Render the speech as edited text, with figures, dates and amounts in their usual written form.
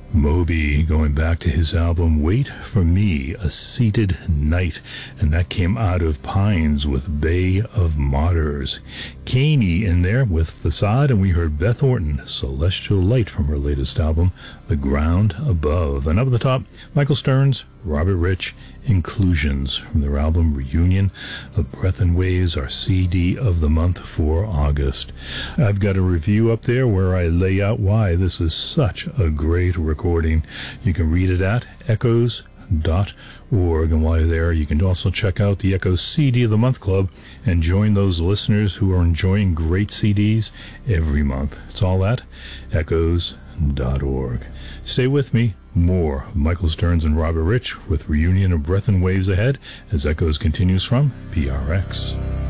Moby going back to his album Wait for Me, A Seated Night, and that came out of Pines with Bay of Martyrs. Caney in there with Facade, and we heard Beth Orton, Celestial Light, from her latest album, The Ground Above. And up at the top, Michael Stearns, Robert Rich, Inclusions, from their album Reunion of Breath and Waves, our CD of the month for August. I've got a review up there where I lay out why this is such a great recording. You can read it at echoes.org, and while you're there, you can also check out the Echoes CD of the Month Club and join those listeners who are enjoying great CDs every month. It's all at echoes.org. Stay with me. More of Michael Stearns and Robert Rich with Reunion of Breath and Waves ahead as Echoes continues from PRX.